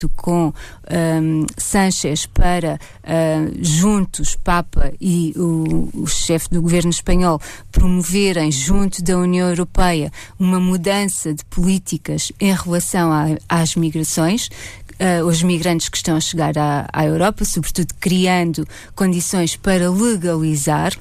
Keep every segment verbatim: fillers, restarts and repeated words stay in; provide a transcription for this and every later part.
com um, Sánchez para uh, juntos, Papa e o, o chefe do governo espanhol, promoverem junto da União Europeia uma mudança de políticas em relação a, às migrações, uh, os migrantes que estão a chegar à, à Europa, sobretudo criando condições para legalizar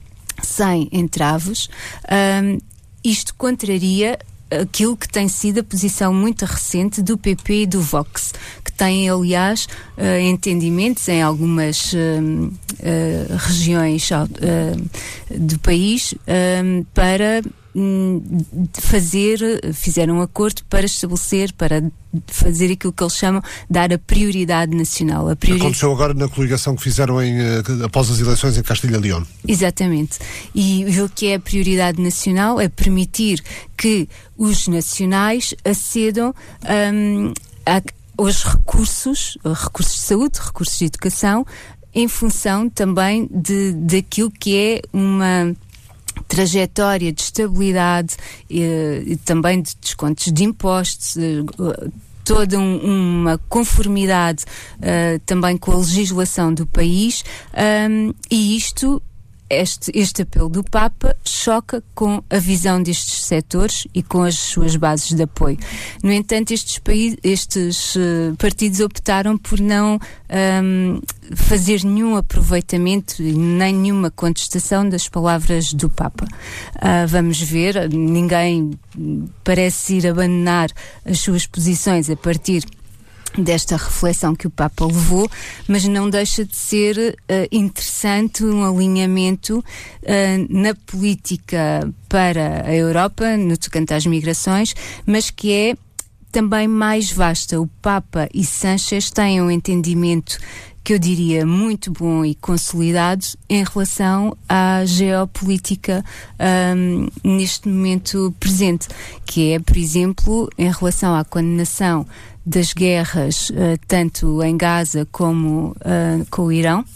sem entraves. Um, isto contraria aquilo que tem sido a posição muito recente do P P e do Vox, que têm, aliás, uh, entendimentos em algumas uh, uh, regiões uh, do país uh, para um, fazer, fizeram um acordo para estabelecer, para fazer aquilo que eles chamam de dar a prioridade nacional. A priori... Aconteceu agora na coligação que fizeram em, após as eleições em Castilha e León. Exatamente. E o que é a prioridade nacional é permitir que os nacionais acedam um, a, aos recursos, recursos de saúde, recursos de educação, em função também de, daquilo que é uma trajetória de estabilidade e, e também de descontos de impostos, toda um, uma conformidade uh, também com a legislação do país, um, e isto, este, este apelo do Papa choca com a visão destes setores e com as suas bases de apoio. No entanto, estes, países, estes uh, partidos optaram por não um, fazer nenhum aproveitamento e nem nenhuma contestação das palavras do Papa. Uh, vamos ver, ninguém parece ir abandonar as suas posições a partir desta reflexão que o Papa levou, mas não deixa de ser uh, interessante um alinhamento uh, na política para a Europa, no tocante às migrações, mas que é também mais vasta. O Papa e Sánchez têm um entendimento que eu diria muito bom e consolidado em relação à geopolítica um, neste momento presente, que é, por exemplo, em relação à condenação das guerras, uh, tanto em Gaza como uh, com o Irão.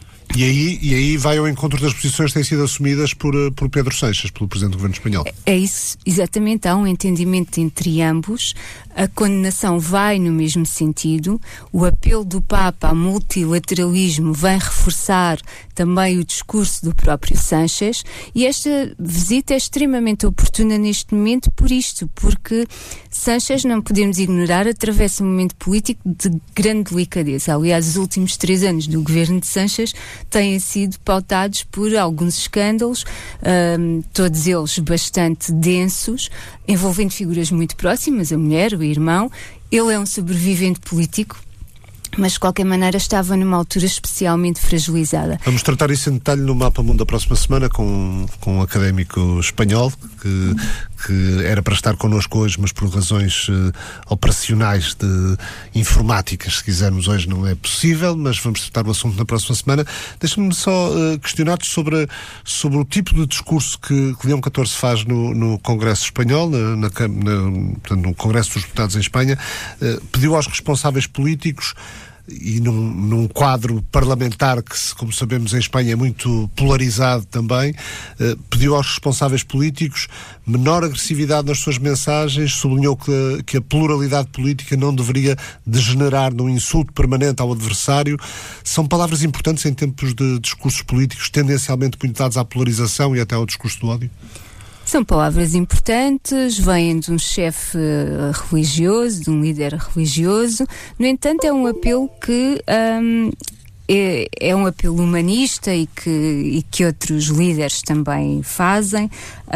E aí, e aí vai ao encontro das posições que têm sido assumidas por, por Pedro Sánchez, pelo Presidente do Governo Espanhol. É isso, exatamente. Há um entendimento entre ambos. A condenação vai no mesmo sentido. O apelo do Papa ao multilateralismo vem reforçar também o discurso do próprio Sánchez, e esta visita é extremamente oportuna neste momento por isto, porque Sánchez, não podemos ignorar, atravessa um momento político de grande delicadeza. Aliás, os últimos três anos do governo de Sánchez têm sido pautados por alguns escândalos, um, todos eles bastante densos, envolvendo figuras muito próximas, a mulher, o irmão. Ele é um sobrevivente político, mas de qualquer maneira estava numa altura especialmente fragilizada. Vamos tratar isso em detalhe no Mapa Mundo da próxima semana com, com um académico espanhol que, que era para estar connosco hoje, mas por razões uh, operacionais de informáticas, se quisermos, hoje não é possível, mas vamos tratar o assunto na próxima semana. Deixa-me só uh, questionar-te sobre, sobre o tipo de discurso que, que Leão catorze faz no, no Congresso Espanhol, na, na, na, no Congresso dos Deputados em Espanha. Uh, pediu aos responsáveis políticos, e num, num quadro parlamentar que, como sabemos, em Espanha é muito polarizado também, eh, pediu aos responsáveis políticos menor agressividade nas suas mensagens, sublinhou que a, que a pluralidade política não deveria degenerar num insulto permanente ao adversário. São palavras importantes em tempos de discursos políticos tendencialmente punhetados à polarização e até ao discurso do ódio? São palavras importantes, vêm de um chefe religioso, de um líder religioso. No entanto, é um apelo que um, é, é um apelo humanista e que, e que outros líderes também fazem.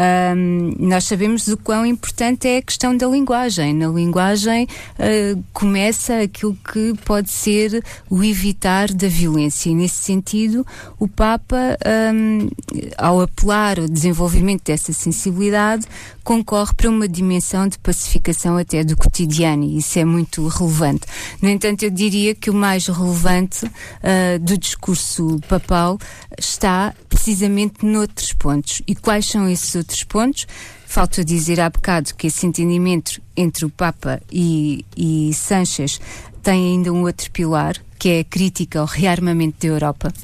Um, nós sabemos o quão importante é a questão da linguagem. Na linguagem uh, começa aquilo que pode ser o evitar da violência, e nesse sentido o Papa, um, ao apelar ao desenvolvimento dessa sensibilidade, concorre para uma dimensão de pacificação até do cotidiano, e isso é muito relevante. No entanto, eu diria que o mais relevante uh, do discurso papal está precisamente noutros pontos. E quais são esses outros pontos? Falta dizer há bocado que esse entendimento entre o Papa e, e Sánchez tem ainda um outro pilar, que é a crítica ao rearmamento da Europa.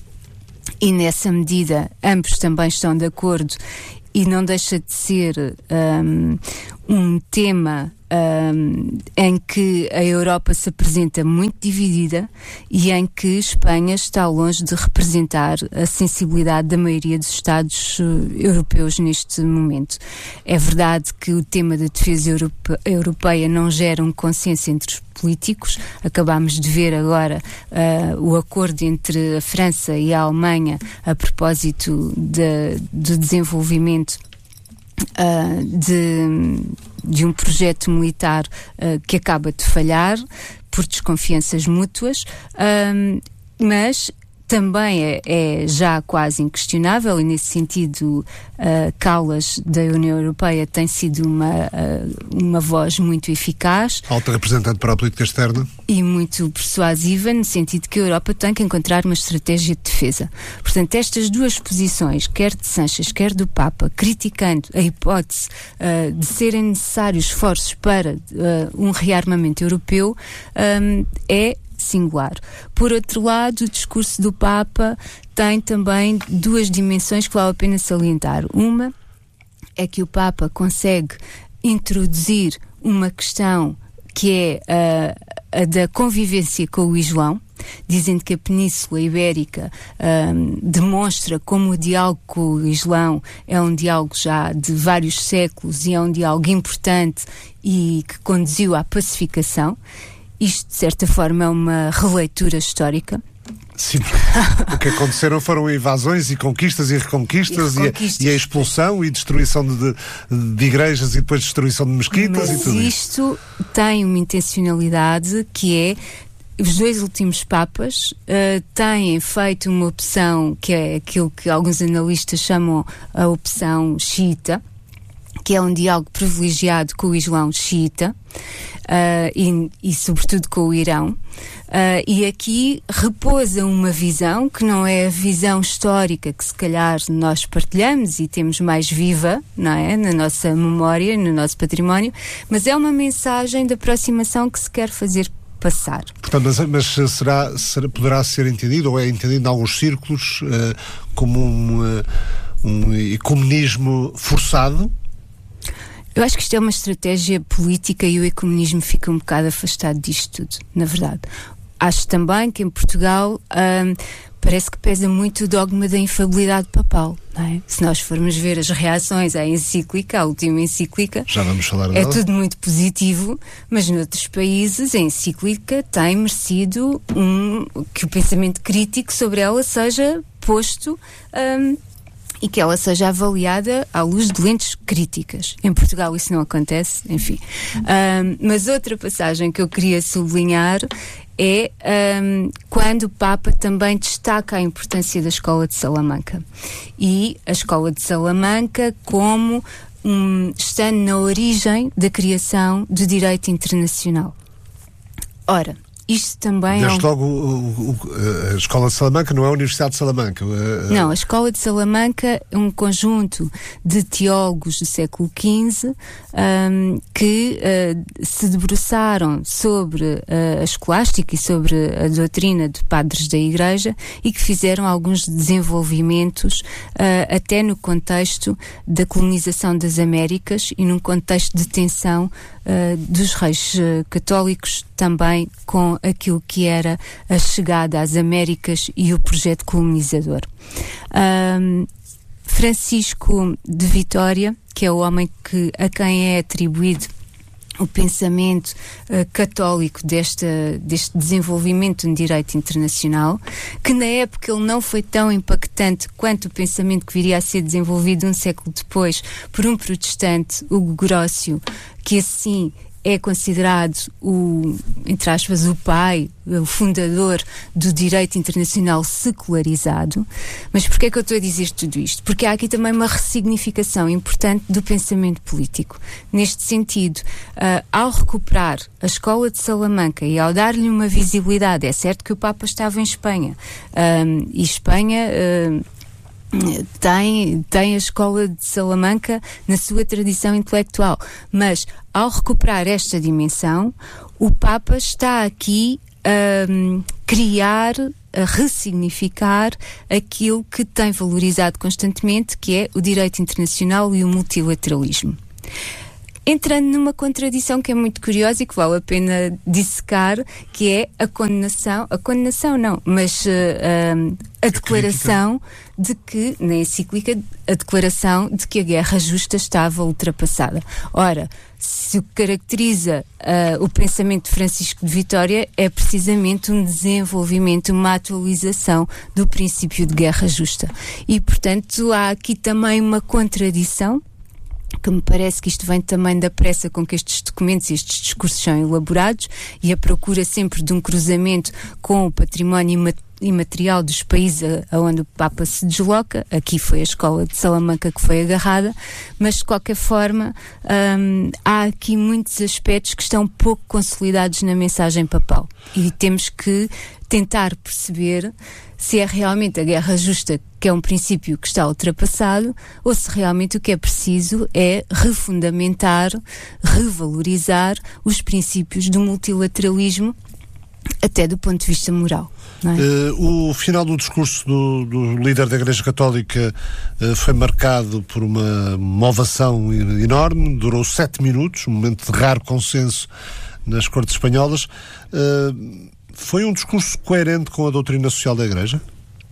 E nessa medida ambos também estão de acordo, e não deixa de ser um, um tema um, em que a Europa se apresenta muito dividida e em que Espanha está longe de representar a sensibilidade da maioria dos Estados uh, europeus neste momento. É verdade que o tema da defesa europe- europeia não gera um consenso entre os políticos. Acabámos de ver agora uh, o acordo entre a França e a Alemanha a propósito de, do desenvolvimento uh, de, de um projeto militar uh, que acaba de falhar por desconfianças mútuas, uh, mas também é, é já quase inquestionável, e nesse sentido uh, Callas da União Europeia tem sido uma, uh, uma voz muito eficaz. Alta representante para a política externa. E muito persuasiva, no sentido que a Europa tem que encontrar uma estratégia de defesa. Portanto, estas duas posições, quer de Sánchez, quer do Papa, criticando a hipótese uh, de serem necessários esforços para uh, um rearmamento europeu, um, é singular. Por outro lado, o discurso do Papa tem também duas dimensões que vale a pena salientar. Uma é que o Papa consegue introduzir uma questão que é uh, a da convivência com o Islão, dizendo que a Península Ibérica um, demonstra como o diálogo com o Islão é um diálogo já de vários séculos e é um diálogo importante e que conduziu à pacificação. Isto, de certa forma, é uma releitura histórica. Sim, o que aconteceram foram invasões e conquistas e reconquistas e, reconquistas. e, a, e a expulsão e destruição de, de, de igrejas e depois destruição de mesquitas. Mas e tudo isto tem uma intencionalidade que é: os dois últimos papas uh, têm feito uma opção que é aquilo que alguns analistas chamam a opção xiita, que é um diálogo privilegiado com o Islão xiita uh, e, e sobretudo com o Irão. Uh, e aqui repousa uma visão que não é a visão histórica que se calhar nós partilhamos e temos mais viva, não é, na nossa memória, no nosso património, mas é uma mensagem de aproximação que se quer fazer passar. Portanto, mas, mas será, será, poderá ser entendido, ou é entendido em alguns círculos, uh, como um, uh, um ecumenismo forçado? Eu acho que isto é uma estratégia política e o ecumenismo fica um bocado afastado disto tudo, na verdade. Acho também que em Portugal hum, parece que pesa muito o dogma da infalibilidade papal, não é? Se nós formos ver as reações à encíclica, à última encíclica, já vamos falar é dela. Tudo muito positivo, mas noutros países a encíclica tem merecido um, que o pensamento crítico sobre ela seja posto hum, e que ela seja avaliada à luz de lentes críticas. Em Portugal isso não acontece, enfim. Um, mas outra passagem que eu queria sublinhar é um, quando o Papa também destaca a importância da Escola de Salamanca. E a Escola de Salamanca como um, estando na origem da criação do direito internacional. Ora, isto também Desde é um... logo, o, o, a Escola de Salamanca não é a Universidade de Salamanca. Não, a Escola de Salamanca é um conjunto de teólogos do século quinze um, que uh, se debruçaram sobre uh, a escolástica e sobre a doutrina de padres da Igreja e que fizeram alguns desenvolvimentos uh, até no contexto da colonização das Américas e num contexto de tensão Uh, dos reis uh, católicos também com aquilo que era a chegada às Américas e o projeto colonizador. Um, Francisco de Vitória, que é o homem que, a quem é atribuído o pensamento uh, católico desta, deste desenvolvimento no direito internacional, que na época ele não foi tão impactante quanto o pensamento que viria a ser desenvolvido um século depois por um protestante, Hugo Grocio, que assim é considerado o, entre aspas, o pai, o fundador do direito internacional secularizado. Mas porquê é que eu estou a dizer tudo isto? Porque há aqui também uma ressignificação importante do pensamento político. Neste sentido, uh, ao recuperar a Escola de Salamanca e ao dar-lhe uma visibilidade, é certo que o Papa estava em Espanha, um, e Espanha... Uh, Tem, tem a Escola de Salamanca na sua tradição intelectual, mas ao recuperar esta dimensão, o Papa está aqui a um, criar, a ressignificar aquilo que tem valorizado constantemente, que é o direito internacional e o multilateralismo. entrando numa contradição que é muito curiosa e que vale a pena dissecar, que é a condenação, a condenação não, mas uh, uh, a, a declaração de que, na encíclica, a declaração de que a guerra justa estava ultrapassada. Ora, se o que caracteriza uh, o pensamento de Francisco de Vitória é precisamente um desenvolvimento, uma atualização do princípio de guerra justa. E, portanto, há aqui também uma contradição, que me parece que isto vem também da pressa com que estes documentos e estes discursos são elaborados, e a procura sempre de um cruzamento com o património imaterial dos países aonde o Papa se desloca. Aqui foi a escola de Salamanca que foi agarrada, mas de qualquer forma hum, há aqui muitos aspectos que estão pouco consolidados na mensagem papal, e temos que tentar perceber se é realmente a guerra justa que é um princípio que está ultrapassado, ou se realmente o que é preciso é refundamentar, revalorizar os princípios do multilateralismo, até do ponto de vista moral. Não é? Uh, o final do discurso do, do líder da Igreja Católica uh, foi marcado por uma, uma ovação enorme, durou sete minutos, um momento de raro consenso nas Cortes Espanholas. Uh, foi um discurso coerente com a doutrina social da Igreja?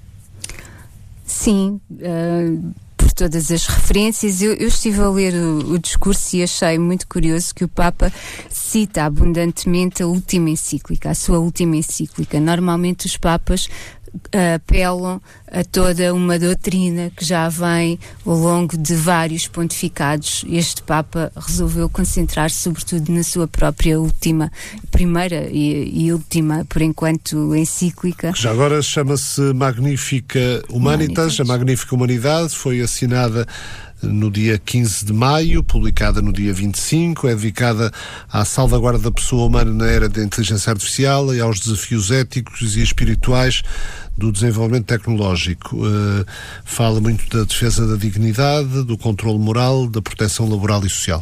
Sim, uh, por todas as referências. Eu, eu estive a ler o, o discurso e achei muito curioso que o Papa cita abundantemente a última encíclica, a sua última encíclica. Normalmente os Papas uh, apelam a toda uma doutrina que já vem ao longo de vários pontificados. Este Papa resolveu concentrar-se sobretudo na sua própria última, primeira e, e última, por enquanto, encíclica. Já agora chama-se Magnificat Humanitas. A Magnífica Humanidade foi assinada no dia quinze de maio, publicada no dia vinte e cinco, é dedicada à salvaguarda da pessoa humana na era da inteligência artificial e aos desafios éticos e espirituais do desenvolvimento tecnológico. Uh, fala muito da defesa da dignidade, do controle moral, da proteção laboral e social.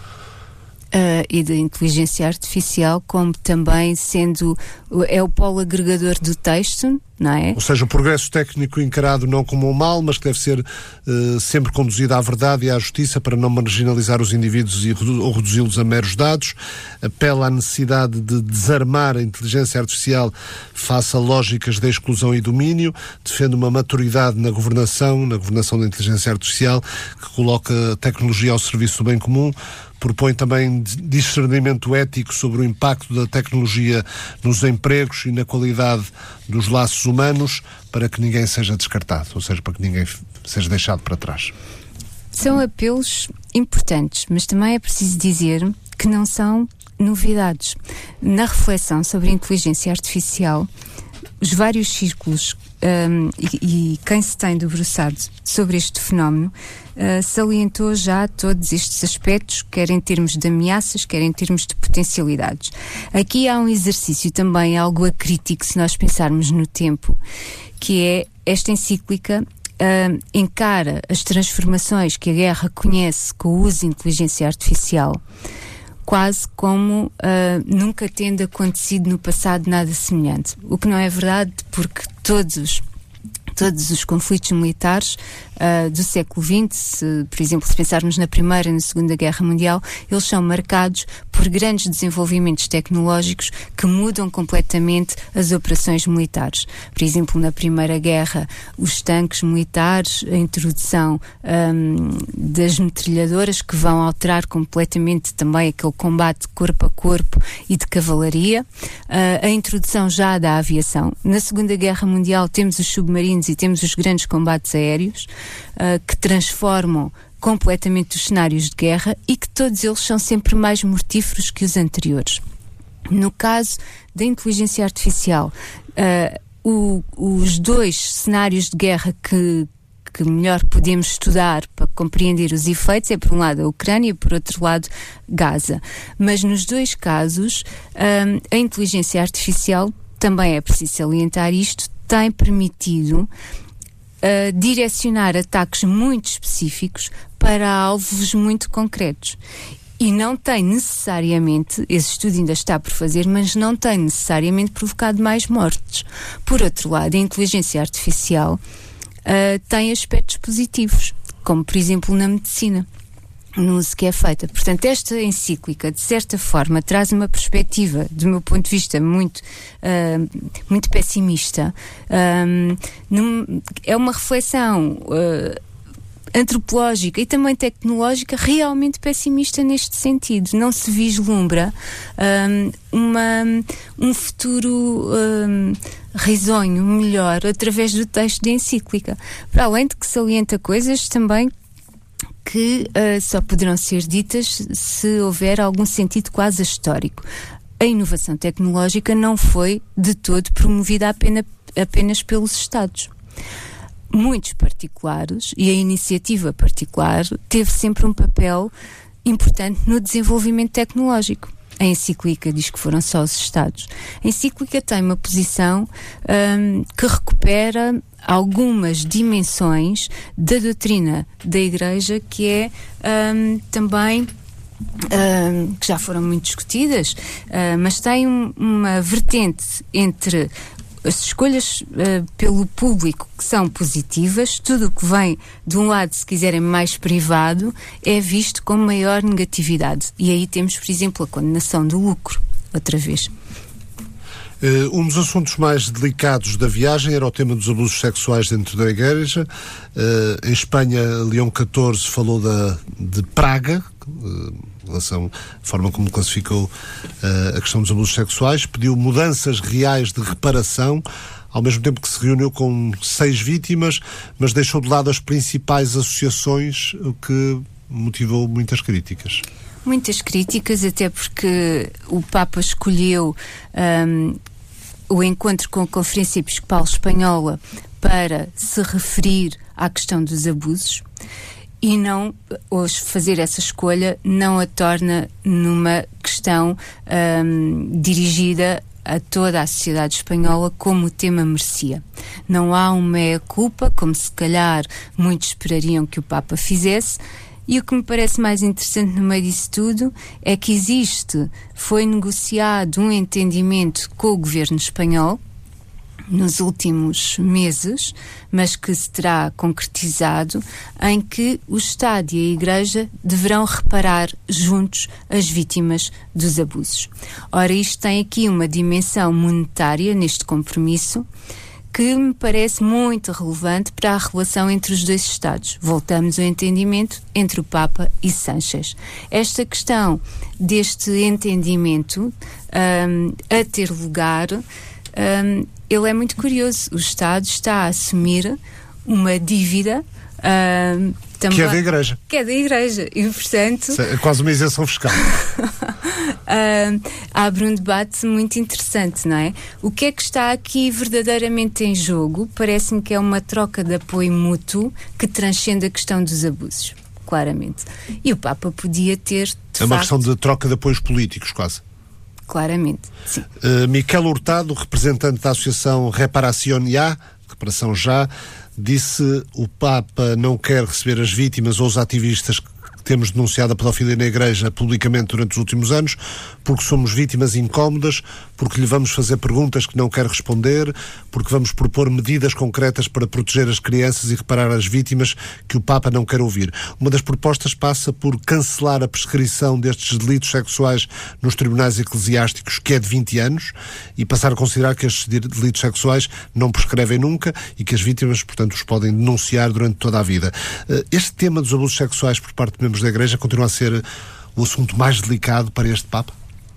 Uh, e da inteligência artificial, como também sendo é o polo agregador do texto, não é? Ou seja, o progresso técnico encarado não como um mal, mas que deve ser uh, sempre conduzido à verdade e à justiça para não marginalizar os indivíduos e redu- ou reduzi-los a meros dados. Apela à necessidade de desarmar a inteligência artificial face a lógicas de exclusão e domínio. Defende uma maturidade na governação, na governação da inteligência artificial, que coloca a tecnologia ao serviço do bem comum. Propõe também discernimento ético sobre o impacto da tecnologia nos empregos e na qualidade dos laços humanos, para que ninguém seja descartado, ou seja, para que ninguém seja deixado para trás. São apelos importantes, mas também é preciso dizer que não são novidades. Na reflexão sobre a inteligência artificial, os vários círculos um, e, e quem se tem debruçado sobre este fenómeno Uh, salientou já todos estes aspectos, quer em termos de ameaças, quer em termos de potencialidades. Aqui há um exercício também, algo acrítico, se nós pensarmos no tempo, que é esta encíclica uh, encara as transformações que a guerra conhece com o uso de inteligência artificial quase como uh, nunca tendo acontecido no passado nada semelhante. O que não é verdade, porque todos Todos os conflitos militares uh, do século vinte, se, por exemplo, se pensarmos na Primeira e na Segunda Guerra Mundial, eles são marcados por grandes desenvolvimentos tecnológicos que mudam completamente as operações militares. Por exemplo, na Primeira Guerra, os tanques militares, a introdução um, das metralhadoras, que vão alterar completamente também aquele combate corpo a corpo e de cavalaria, uh, a introdução já da aviação. Na Segunda Guerra Mundial temos os submarinos e temos os grandes combates aéreos uh, que transformam completamente os cenários de guerra e que todos eles são sempre mais mortíferos que os anteriores. No caso da inteligência artificial, uh, o, os dois cenários de guerra que que melhor podemos estudar para compreender os efeitos é, por um lado, a Ucrânia e, por outro lado, Gaza. Mas nos dois casos, um, a inteligência artificial, também é preciso salientar isto, tem permitido uh, direcionar ataques muito específicos para alvos muito concretos. E não tem necessariamente, esse estudo ainda está por fazer, mas não tem necessariamente provocado mais mortes. Por outro lado, a inteligência artificial Uh, tem aspectos positivos, como por exemplo na medicina. no uso que é feita. Portanto, esta encíclica, de certa forma, traz uma perspectiva, do meu ponto de vista, muito, uh, muito pessimista. Um, num, é uma reflexão uh, antropológica e também tecnológica realmente pessimista neste sentido. Não se vislumbra um, uma, um futuro um, risonho, melhor, através do texto da encíclica. Para além de que salienta coisas também que uh, só poderão ser ditas se houver algum sentido quase histórico. A inovação tecnológica não foi de todo promovida apenas, apenas pelos Estados. Muitos particulares, e a iniciativa particular, teve sempre um papel importante no desenvolvimento tecnológico. A encíclica diz que foram só os Estados. A encíclica tem uma posição um, que recupera algumas dimensões da doutrina da Igreja, que é um, também um, que já foram muito discutidas, uh, mas tem um, uma vertente entre as escolhas uh, pelo público que são positivas. Tudo o que vem de um lado, se quiserem, mais privado, é visto com maior negatividade. E aí temos, por exemplo, a condenação do lucro, outra vez. Uh, um dos assuntos mais delicados da viagem era o tema dos abusos sexuais dentro da Igreja. Uh, em Espanha, Leão catorze falou da, de Praga, uh, em relação à forma como classificou uh, a questão dos abusos sexuais, pediu mudanças reais de reparação, ao mesmo tempo que se reuniu com seis vítimas, mas deixou de lado as principais associações, o que motivou muitas críticas. Muitas críticas, até porque o Papa escolheu um, o encontro com a Conferência Episcopal Espanhola para se referir à questão dos abusos, e não, hoje fazer essa escolha não a torna numa questão um, dirigida a toda a sociedade espanhola como o tema merecia. Não há uma meia-culpa, como se calhar muitos esperariam que o Papa fizesse. E o que me parece mais interessante no meio disso tudo é que existe, foi negociado um entendimento com o governo espanhol nos últimos meses, mas que se terá concretizado, em que o Estado e a Igreja deverão reparar juntos as vítimas dos abusos. Ora, isto tem aqui uma dimensão monetária neste compromisso, que me parece muito relevante para a relação entre os dois Estados. Voltamos ao entendimento entre o Papa e Sánchez. Esta questão deste entendimento um, a ter lugar, um, ele é muito curioso. O Estado está a assumir uma dívida um, também, que é da Igreja. Que é da Igreja. E, portanto... É quase uma isenção fiscal. Uh, abre um debate muito interessante, não é? O que é que está aqui verdadeiramente em jogo? Parece-me que é uma troca de apoio mútuo que transcende a questão dos abusos, claramente. E o Papa podia ter, de É uma facto, questão de troca de apoios políticos, quase. Claramente, sim. Uh, Miquel Hurtado, representante da Associação Reparación Ya, Reparação Já, disse: o Papa não quer receber as vítimas ou os ativistas que temos denunciado a pedofilia na Igreja publicamente durante os últimos anos, porque somos vítimas incómodas, porque lhe vamos fazer perguntas que não quer responder, porque vamos propor medidas concretas para proteger as crianças e reparar as vítimas que o Papa não quer ouvir. Uma das propostas passa por cancelar a prescrição destes delitos sexuais nos tribunais eclesiásticos, que é de vinte anos, e passar a considerar que estes delitos sexuais não prescrevem nunca e que as vítimas, portanto, os podem denunciar durante toda a vida. Este tema dos abusos sexuais por parte de membros da Igreja continua a ser o assunto mais delicado para este Papa?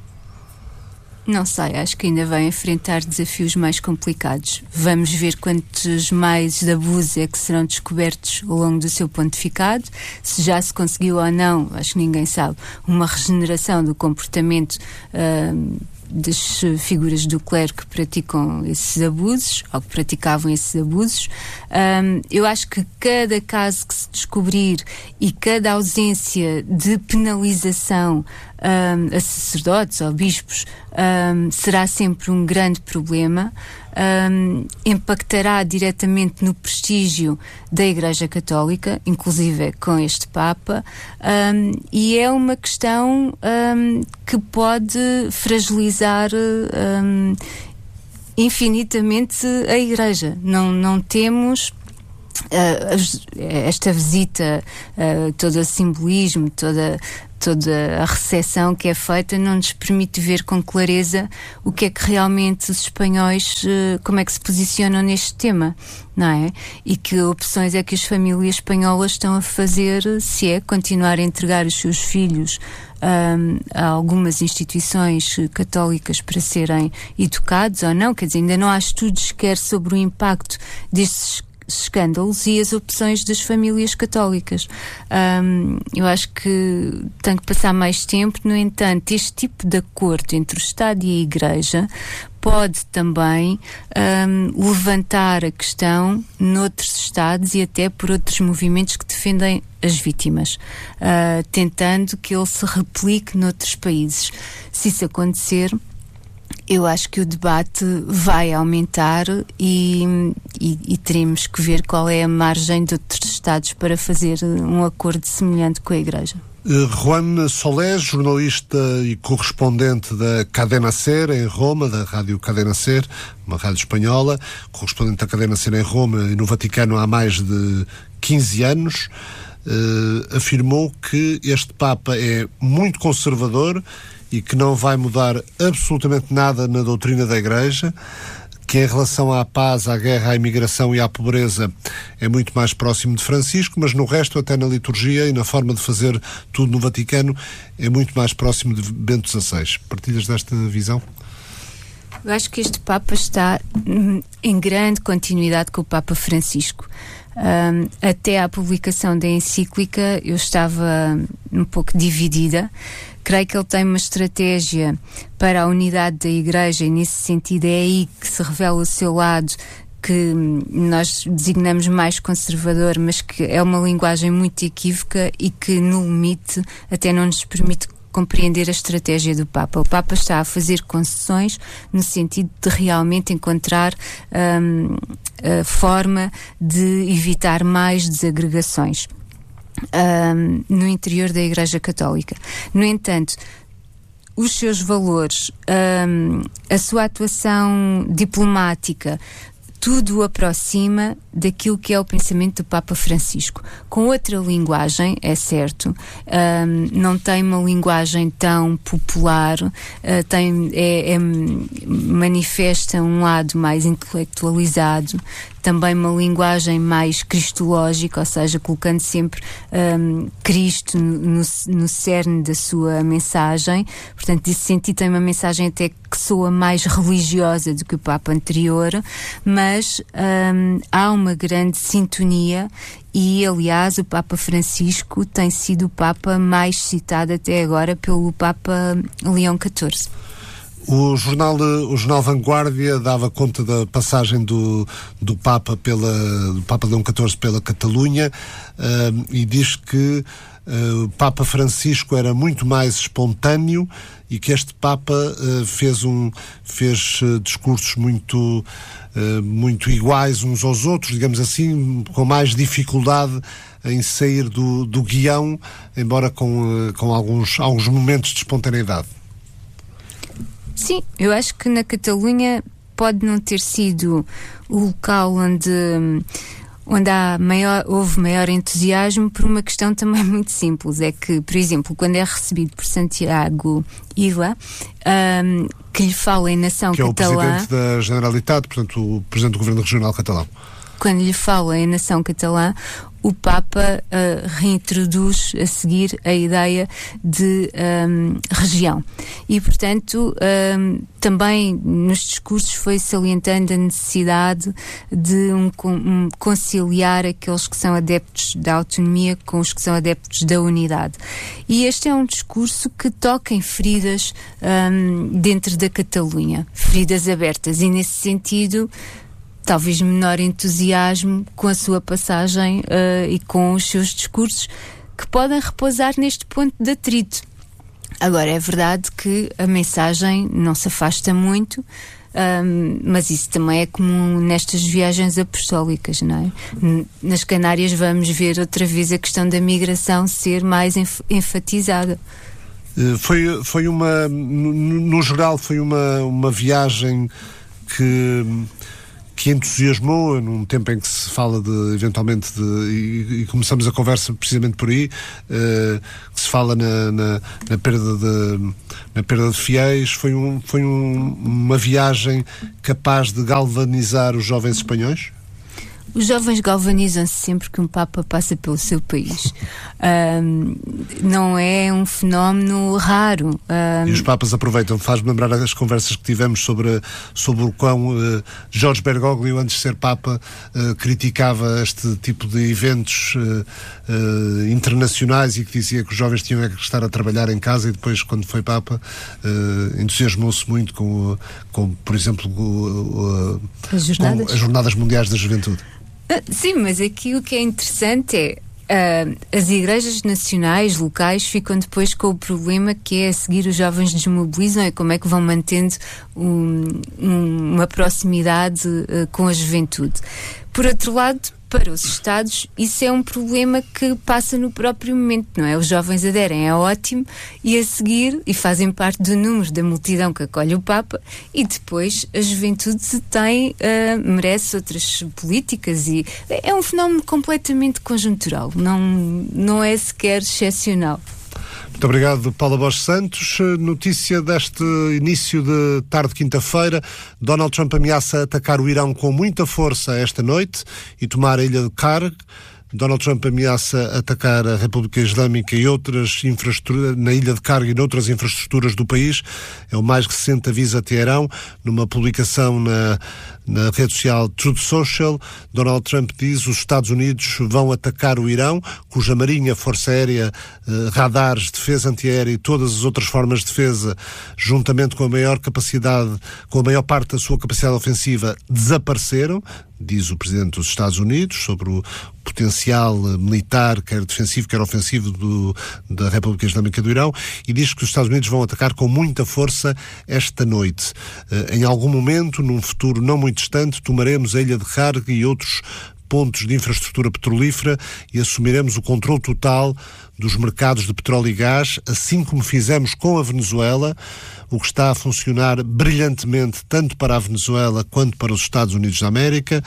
Não sei, acho que ainda vai enfrentar desafios mais complicados. Vamos ver quantos mais abusos é que serão descobertos ao longo do seu pontificado, se já se conseguiu ou não, acho que ninguém sabe, uma regeneração do comportamento uh, das figuras do clero que praticam esses abusos, ou que praticavam esses abusos. Um, eu acho que cada caso que se descobrir e cada ausência de penalização um, a sacerdotes ou bispos um, será sempre um grande problema. Um, impactará diretamente no prestígio da Igreja Católica, inclusive com este Papa, um, e é uma questão um, que pode fragilizar um, infinitamente a Igreja. Não, não temos uh, esta visita, uh, todo o simbolismo, toda, toda a recepção que é feita, não nos permite ver com clareza o que é que realmente os espanhóis, uh, como é que se posicionam neste tema, não é? E que opções é que as famílias espanholas estão a fazer, se é continuar a entregar os seus filhos Um, a algumas instituições católicas para serem educados ou não. Quer dizer, ainda não há estudos sequer sobre o impacto destes escândalos e as opções das famílias católicas. Um, eu acho que tem que passar mais tempo. No entanto, este tipo de acordo entre o Estado e a Igreja pode também um, levantar a questão noutros Estados e até por outros movimentos que defendem as vítimas, uh, tentando que ele se replique noutros países. Se isso acontecer, eu acho que o debate vai aumentar e, e, e teremos que ver qual é a margem de outros Estados para fazer um acordo semelhante com a Igreja. Juan Solés, jornalista e correspondente da Cadena Ser em Roma, da Rádio Cadena Ser, uma rádio espanhola, correspondente da Cadena Ser em Roma e no Vaticano há mais de quinze anos, uh, afirmou que este Papa é muito conservador e que não vai mudar absolutamente nada na doutrina da Igreja, que em relação à paz, à guerra, à imigração e à pobreza é muito mais próximo de Francisco, mas no resto, até na liturgia e na forma de fazer tudo no Vaticano, é muito mais próximo de Bento dezasseis. Partilhas desta visão? Eu acho que este Papa está hum, em grande continuidade com o Papa Francisco. Um, até à publicação da encíclica eu estava um pouco dividida. Creio que ele tem uma estratégia para a unidade da Igreja e nesse sentido é aí que se revela o seu lado, que nós designamos mais conservador, mas que é uma linguagem muito equívoca e que no limite até não nos permite compreender a estratégia do Papa. O Papa está a fazer concessões no sentido de realmente encontrar um, a forma de evitar mais desagregações um, no interior da Igreja Católica. No entanto, os seus valores, um, a sua atuação diplomática, tudo o aproxima daquilo que é o pensamento do Papa Francisco. Com outra linguagem, é certo, um, não tem uma linguagem tão popular, uh, tem, é, é, manifesta um lado mais intelectualizado, também uma linguagem mais cristológica, ou seja, colocando sempre um, Cristo no, no cerne da sua mensagem. Portanto, nesse sentido tem uma mensagem até que soa mais religiosa do que o Papa anterior, mas um, há uma grande sintonia e, aliás, o Papa Francisco tem sido o Papa mais citado até agora pelo Papa Leão catorze. O jornal, o jornal Vanguardia dava conta da passagem do, do, Papa pela, do Papa Leão catorze pela Catalunha uh, e diz que uh, o Papa Francisco era muito mais espontâneo e que este Papa uh, fez, um, fez uh, discursos muito, uh, muito iguais uns aos outros, digamos assim, com mais dificuldade em sair do, do guião, embora com, uh, com alguns, alguns momentos de espontaneidade. Sim, eu acho que na Catalunha pode não ter sido o local onde, onde há maior, houve maior entusiasmo por uma questão também muito simples. É que, por exemplo, quando é recebido por Santiago Illa, um, que lhe fala em nação que catalã... Que é o Presidente da Generalitat, portanto, o Presidente do Governo Regional Catalão. Quando lhe fala em nação catalã, o Papa uh, reintroduz a seguir a ideia de um, região. E, portanto, um, também nos discursos foi salientando a necessidade de um, um, conciliar aqueles que são adeptos da autonomia com os que são adeptos da unidade. E este é um discurso que toca em feridas um, dentro da Catalunha, feridas abertas, e nesse sentido talvez menor entusiasmo com a sua passagem uh, e com os seus discursos que podem repousar neste ponto de atrito. Agora, é verdade que a mensagem não se afasta muito, um, mas isso também é comum nestas viagens apostólicas, não é? Nas Canárias vamos ver outra vez a questão da migração ser mais enf- enfatizada. Foi, foi uma, no, no geral, foi uma, uma viagem que... que que entusiasmou num tempo em que se fala de, eventualmente, de, e, e começamos a conversa precisamente por aí, uh, que se fala na, na, na, perda de, na perda de fiéis. Foi, um, foi um, uma viagem capaz de galvanizar os jovens espanhóis? Os jovens galvanizam-se sempre que um Papa passa pelo seu país. Um, não é um fenómeno raro. Um... E os Papas aproveitam. Faz-me lembrar as conversas que tivemos sobre, sobre o quão uh, Jorge Bergoglio, antes de ser Papa, uh, criticava este tipo de eventos uh, uh, internacionais e que dizia que os jovens tinham é que estar a trabalhar em casa, e depois, quando foi Papa, uh, entusiasmou-se muito com, com, por exemplo, uh, as, jornadas. com as Jornadas Mundiais da Juventude. Sim, mas aqui o que é interessante é uh, as igrejas nacionais, locais, ficam depois com o problema que é a seguir os jovens desmobilizam e como é que vão mantendo um, um, uma proximidade uh, com a juventude. Por outro lado, para os Estados, isso é um problema que passa no próprio momento, não é? Os jovens aderem, é ótimo, e a seguir, e fazem parte do número da multidão que acolhe o Papa, e depois a juventude tem, uh, merece outras políticas, e é um fenómeno completamente conjuntural, não, não é sequer excepcional. Muito obrigado, Paula Bosch Santos. Notícia deste início de tarde de quinta-feira: Donald Trump ameaça atacar o Irão com muita força esta noite e tomar a ilha de Karg. Donald Trump ameaça atacar a República Islâmica e outras infraestruturas na ilha de Karg e noutras infraestruturas do país. É o mais recente aviso a Teherão. Numa publicação na, na rede social Truth Social, Donald Trump diz: os Estados Unidos vão atacar o Irão, cuja marinha, força aérea, eh, radares, defesa antiaérea e todas as outras formas de defesa, juntamente com a maior capacidade, com a maior parte da sua capacidade ofensiva, desapareceram. Diz o Presidente dos Estados Unidos sobre o potencial militar, quer defensivo, quer ofensivo do, da República Islâmica do Irão, e diz que os Estados Unidos vão atacar com muita força esta noite. Uh, em algum momento, num futuro não muito distante, tomaremos a ilha de Karg e outros pontos de infraestrutura petrolífera e assumiremos o controle total dos mercados de petróleo e gás, assim como fizemos com a Venezuela, o que está a funcionar brilhantemente tanto para a Venezuela quanto para os Estados Unidos da América,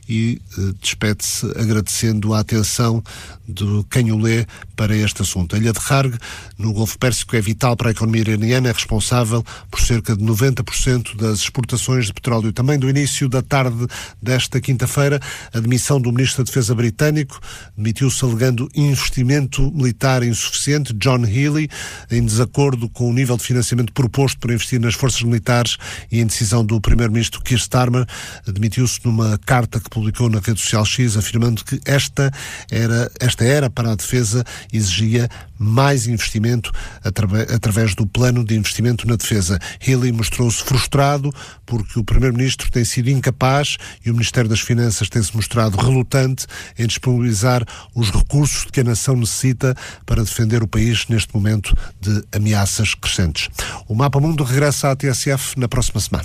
e eh, despede-se agradecendo a atenção de quem o lê para este assunto. A ilha de Karg, no Golfo Pérsico, é vital para a economia iraniana, é responsável por cerca de noventa por cento das exportações de petróleo. Também do início da tarde desta quinta-feira, a demissão do Ministro da Defesa britânico, demitiu-se alegando investimento militar insuficiente. John Healey, em desacordo com o nível de financiamento proposto para investir nas forças militares e em decisão do Primeiro-Ministro Keir Starmer, demitiu-se numa carta que publicou na rede social X, afirmando que esta era, esta era para a defesa exigia mais investimento atrave- através do plano de investimento na defesa. Healey mostrou-se frustrado porque o Primeiro-Ministro tem sido incapaz e o Ministério das Finanças tem-se mostrado relutante em disponibilizar os recursos de que a nação necessita para defender o país neste momento de ameaças crescentes. O Mapa Mundo regressa à T S F na próxima semana.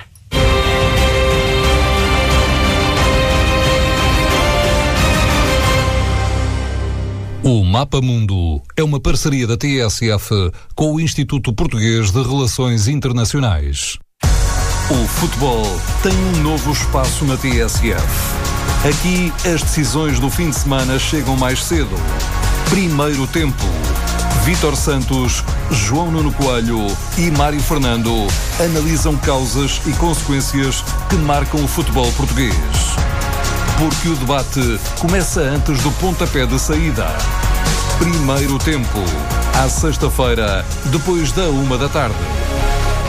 O Mapa Mundo é uma parceria da T S F com o Instituto Português de Relações Internacionais. O futebol tem um novo espaço na T S F. Aqui, as decisões do fim de semana chegam mais cedo. Primeiro tempo. Vítor Santos, João Nuno Coelho e Mário Fernando analisam causas e consequências que marcam o futebol português. Porque o debate começa antes do pontapé de saída. Primeiro tempo, à sexta-feira, depois da uma da tarde.